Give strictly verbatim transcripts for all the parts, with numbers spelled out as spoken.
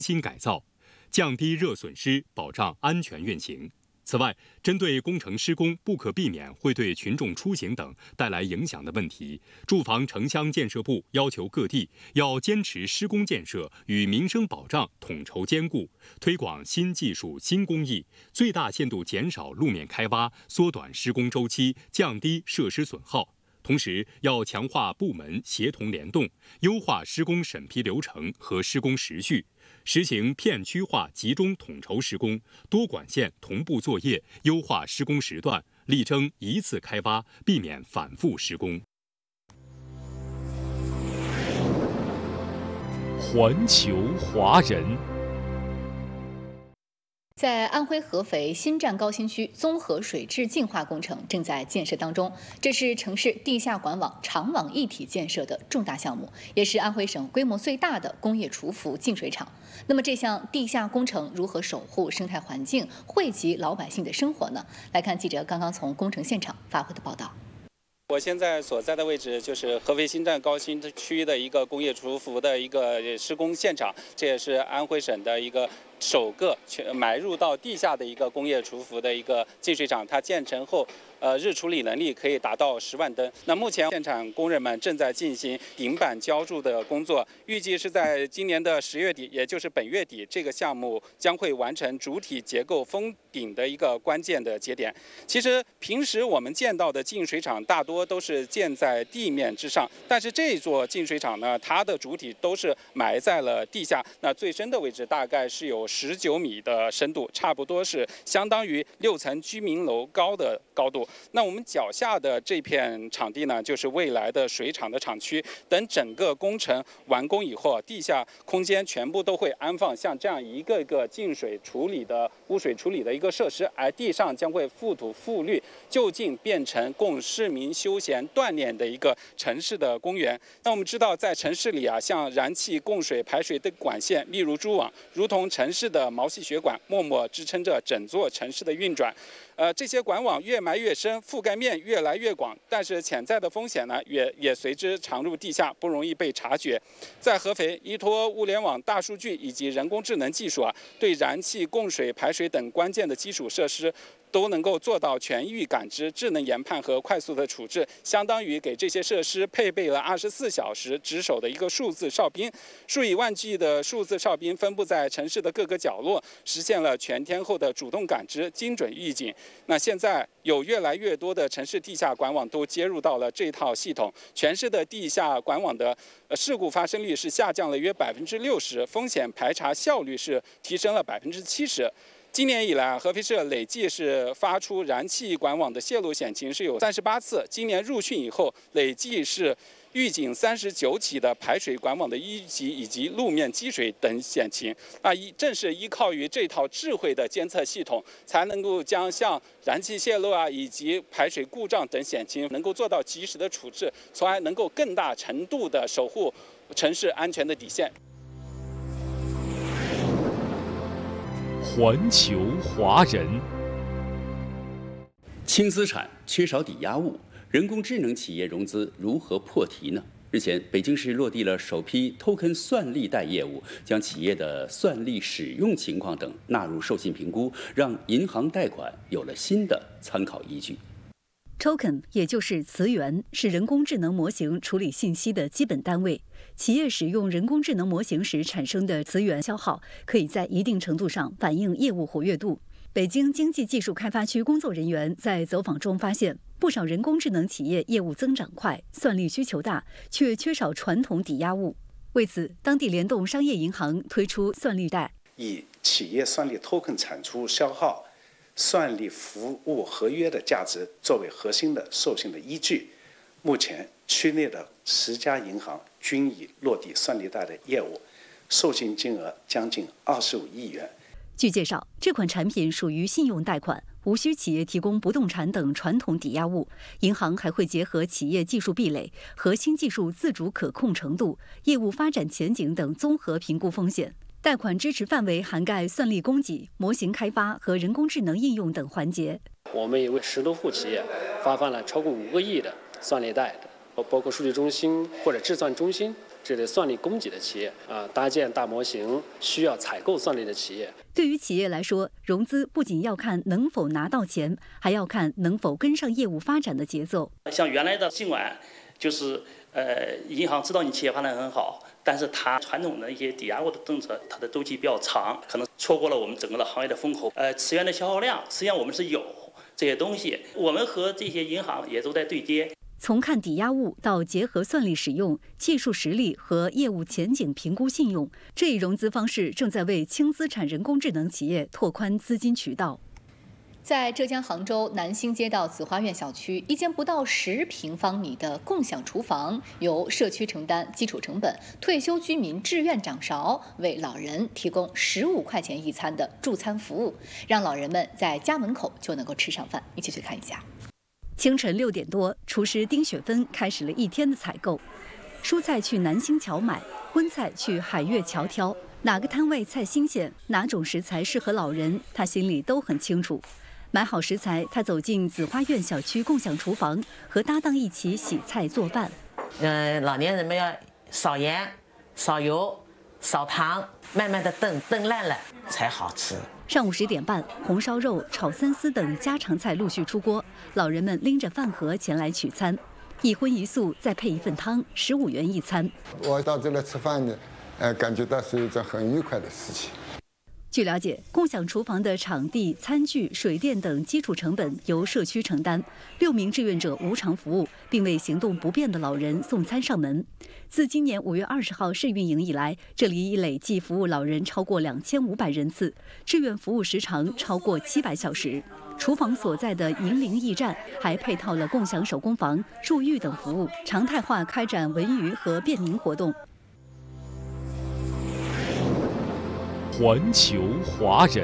新改造，降低热损失，保障安全运行。此外，针对工程施工不可避免会对群众出行等带来影响的问题，住房城乡建设部要求各地要坚持施工建设与民生保障统筹兼顾，推广新技术、新工艺，最大限度减少路面开挖，缩短施工周期，降低设施损耗。同时，要强化部门协同联动，优化施工审批流程和施工时序，实行片区化集中统筹施工，多管线同步作业，优化施工时段，力争一次开挖，避免反复施工。 环球华人。 在安徽合肥新站高新区综合水质净化工程正在建设当中，这是城市地下管网长网一体建设的重大项目，也是安徽省规模最大的工业厨服净水厂。那么这项地下工程如何守护生态环境，惠及老百姓的生活呢？来看记者刚刚从工程现场发回的报道。 我现在所在的位置就是合肥新站高新区的一个工业厨服的一个施工现场，这也是安徽省的一个首个全埋入到地下的一个工业厨服的一个净水厂。它建成后，呃，日处理能力可以达到十万吨。那目前现场工人们正在进行顶板浇筑的工作，预计是在今年的十月底，也就是本月底，这个项目将会完成主体结构封顶的一个关键的节点。其实平时我们见到的净水厂大多都是建在地面之上，但是这座净水厂呢，它的主体都是埋在了地下。那最深的位置大概是有十九米的深度，差不多是相当于六层居民楼高的高度。那我们脚下的这片场地呢，就是未来的水厂的厂区。等整个工程完工以后，地下空间全部都会安放像这样一个个净水处理的污水处理的一个设施，而地上将会覆土覆绿，就近变成供市民休闲锻炼的一个城市的公园。那我们知道，在城市里啊，像燃气、供水、排水的管线，例如蛛网，如同城市的毛细血管，默默支撑着整座城市的运转。呃，这些管网越埋越深，覆盖面越来越广，但是潜在的风险呢，也也随之藏入地下，不容易被察觉。在合肥，依托物联网、大数据以及人工智能技术啊，对燃气、供水、排水等关键的基础设施都能够做到全域感知、智能研判和快速的处置，相当于给这些设施配备了二十四小时值守的一个数字哨兵。数以万计的数字哨兵分布在城市的各个角落，实现了全天候的主动感知、精准预警。那现在有越来越多的城市地下管网都接入到了这套系统，全市的地下管网的事故发生率是下降了约百分之六十，风险排查效率是提升了百分之七十。今年以来，合肥市累计是发出燃气管网的泄漏险情是有三十八次。今年入汛以后，累计是预警三十九起的排水管网的淤积以及路面积水等险情。啊，依正是依靠于这套智慧的监测系统，才能够将像燃气泄漏啊以及排水故障等险情能够做到及时的处置，从而能够更大程度的守护城市安全的底线。 环球华人。 轻资产缺少抵押物，人工智能企业融资如何破题呢？日前，北京市落地了首批 Token 算力贷业务，将企业的算力使用情况等纳入授信评估，让银行贷款有了新的参考依据。 Token 也就是词源，是人工智能模型处理信息的基本单位。企业使用人工智能模型时产生的词源消耗，可以在一定程度上反映业务活跃度。北京经济技术开发区工作人员在走访中发现，不少人工智能企业业务增长快，算力需求大，却缺少传统抵押物。为此，当地联动商业银行推出算力贷， 以企业算力 Token 产出消耗、算力服务合约的价值作为核心的授信的依据。目前，区内的十家银行均已落地算力贷的业务，授信金额将近二十五亿元。 据介绍，这款产品属于信用贷款，无需企业提供不动产等传统抵押物，银行还会结合企业技术壁垒、核心技术自主可控程度、业务发展前景等综合评估风险。贷款支持范围涵盖算力供给、模型开发和人工智能应用等环节。 我们也为十多户企业发放了超过五个亿的算力贷，包括数据中心或者计算中心这类算力供给的企业啊，搭建大模型需要采购算力的企业。 对于企业来说，融资不仅要看能否拿到钱，还要看能否跟上业务发展的节奏。 像原来的尽管就是呃，银行知道你企业发展很好，但是它传统的一些抵押物的政策，它的周期比较长，可能错过了我们整个的行业的风口。呃，磁源的消耗量，实际上我们是有这些东西，我们和这些银行也都在对接。 从看抵押物到结合算力使用、技术实力和业务前景评估信用，这一融资方式正在为轻资产人工智能企业拓宽资金渠道。 在浙江杭州南兴街道紫花苑小区，一间不到十平方米的共享厨房，由社区承担基础成本，退休居民志愿掌勺，为老人提供十五块钱一餐的助餐服务，让老人们在家门口就能够吃上饭。一起去看一下。 清晨六点多，厨师丁雪芬开始了一天的采购，蔬菜去南兴桥买，荤菜去海悦桥挑，哪个摊位菜新鲜，哪种食材适合老人，他心里都很清楚。买好食材，他走进紫花苑小区共享厨房，和搭档一起洗菜做饭。 嗯、呃，老年人们要少盐、少油、少糖，慢慢的炖，炖烂了才好吃。 上午十点半，红烧肉、炒三丝等家常菜陆续出锅，老人们拎着饭盒前来取餐，一荤一素，再配一份汤，十五元一餐。 我到这来吃饭呢，呃，感觉到是一件很愉快的事情。 据了解，共享厨房的场地、餐具、水电等基础成本由社区承担，六名志愿者无偿服务，并为行动不便的老人送餐上门。自今年五月二十号试运营以来，这里已累计服务老人超过两千五百人次，志愿服务时长超过七百小时。厨房所在的银陵驿站还配套了共享手工房、入狱等服务，常态化开展文娱和便民活动。 环球华人。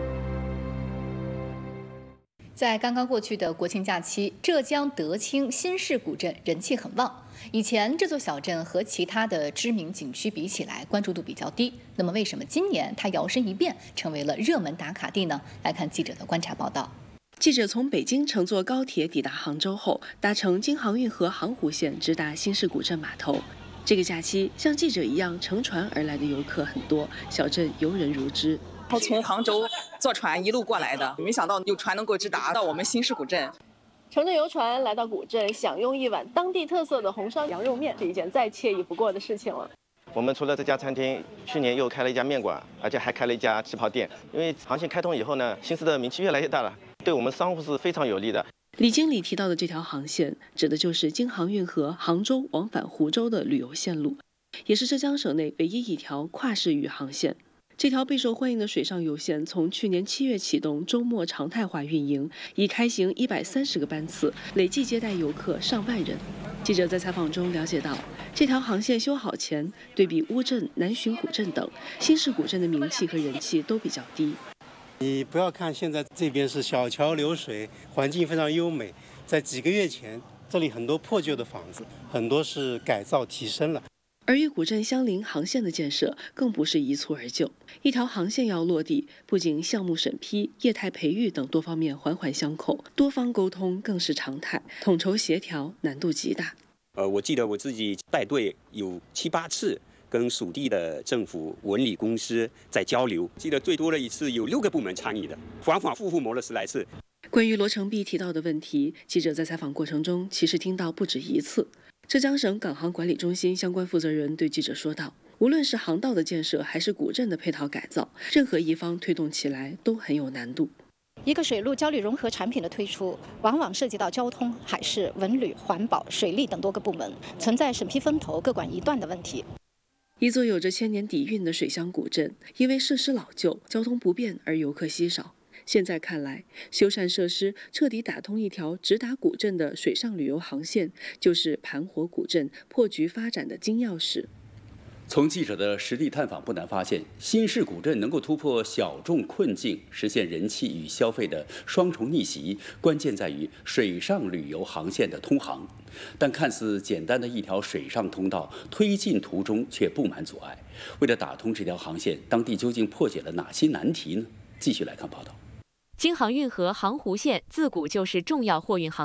在刚刚过去的国庆假期，浙江德清新市古镇人气很旺。以前这座小镇和其他的知名景区比起来，关注度比较低。那么为什么今年它摇身一变成为了热门打卡地呢？来看记者的观察报道。 记者从北京乘坐高铁抵达杭州后，搭乘京杭运河杭湖线直达新市古镇码头。这个假期，像记者一样乘船而来的游客很多，小镇游人如织。 我从杭州坐船一路过来的，没想到有船能够直达到我们新市古镇。 乘着游船来到古镇，享用一碗当地特色的红烧羊肉面，是一件再惬意不过的事情了。 我们除了这家餐厅，去年又开了一家面馆，而且还开了一家旗袍店。因为航线开通以后呢，新市的名气越来越大了，对我们商户是非常有利的。 李经理提到的这条航线，指的就是京杭运河杭州往返湖州的旅游线路，也是浙江省内唯一一条跨市域航线。这条备受欢迎的水上游线从去年七月启动，周末常态化运营，已开行一百三十个班次，累计接待游客上万人。记者在采访中了解到，这条航线修好前，对比乌镇、南浔古镇等，新市古镇的名气和人气都比较低。 你不要看现在这边是小桥流水，环境非常优美，在几个月前，这里很多破旧的房子，很多是改造提升了。 而与古镇相邻航线的建设更不是一蹴而就，一条航线要落地，不仅项目审批、业态培育等多方面环环相扣，多方沟通更是常态，统筹协调难度极大。 呃，我记得我自己带队有七八次。跟属地的政府文旅公司在交流，记得最多的一次有六个部门参与的，反反复复磨了十来次。 关于罗成璧提到的问题，记者在采访过程中其实听到不止一次。浙江省港航管理中心相关负责人对记者说道，无论是航道的建设还是古镇的配套改造，任何一方推动起来都很有难度。 一个水陆交流融合产品的推出，往往涉及到交通、海事、文旅、环保、水利等多个部门，存在审批分头各管一段的问题。 一座有着千年底蕴的水乡古镇，因为设施老旧、交通不便而游客稀少。现在看来，修缮设施彻底打通一条直达古镇的水上旅游航线，就是盘活古镇破局发展的金钥匙。 从记者的实地探访不难发现，新市古镇能够突破小众困境，实现人气与消费的双重逆袭，关键在于水上旅游航线的通航。但看似简单的一条水上通道，推进途中却布满阻碍。为了打通这条航线，当地究竟破解了哪些难题呢？继续来看报道。 京杭运河杭湖线自古就是重要货运航道。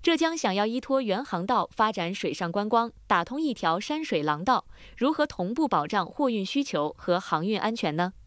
浙江想要依托原航道发展水上观光，打通一条山水廊道，如何同步保障货运需求和航运安全呢？